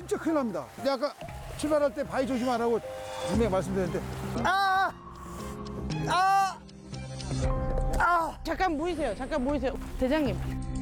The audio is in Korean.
진짜 큰일 납니다. 근데 아까 출발할 때 바위 조심하라고 분명히 말씀드렸는데 잠깐 모이세요. 대장님.